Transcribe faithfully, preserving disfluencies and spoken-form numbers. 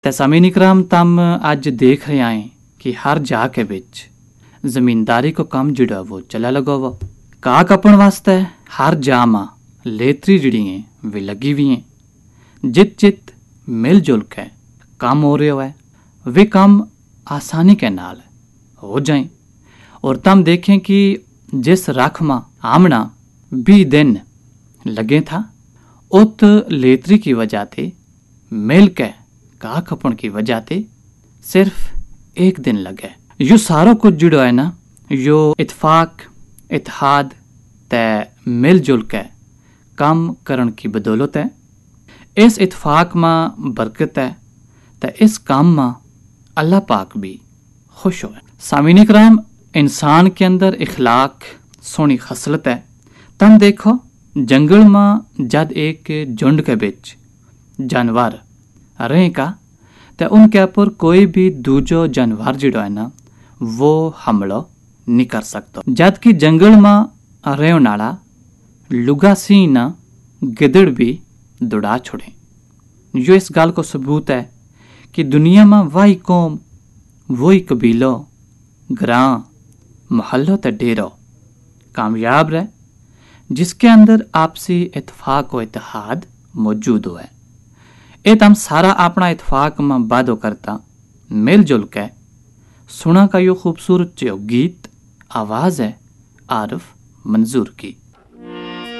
ते सामीन इकराम तम अज देख रहे हैं कि हर जा के बिच जमींदारी को कम जिड़ा वो चला लगा वो का कपन वास्ते हर जा मां लेतरी जिड़ी है वे लगी हुई हैं। जित जित मिलजुल के काम हो रहे है वे काम आसानी के नाल हो जाए। और तम देखें कि जिस रख मां आमना भी दिन लगे था उत लेतरी की वजह ते मिल के का कपन की वजह ते सिर्फ एक दिन लगे। यो सारो कुछ जुड़ो है ना यो इतफाक इत्तेहाद ते मिलजुल के काम करन की बदौलत है। इस इतफाक मां बरकत है ते इस काम मां अल्लाह पाक भी खुश हो। सामीन इकराम इंसान के अंदर इखलाक सोनी खसलत है। तम देखो जंगल मां जद एक झुंड के बिच जानवर रहे का ते उनके ऊपर कोई भी दूजो जानवर जिड़ो है ना वो हमलो नहीं कर सकता। जद कि जंगल मां रहने वाला लुगा सी ना गिदड़ भी दौड़ा छोड़े। यो इस गल को सबूत है कि दुनिया में वही कौम वही कबीलो ग्रां मोहल्लो ते डेरो कामयाब रहे जिसके अंदर आपसी इतफाक व इत्तेहाद मौजूद हो है। ए तम सारा अपना इतफाक में बादो करता मिलजुल के सुना का यो खूबसूरत जो गीत आवाज है आरिफ मंजूर की।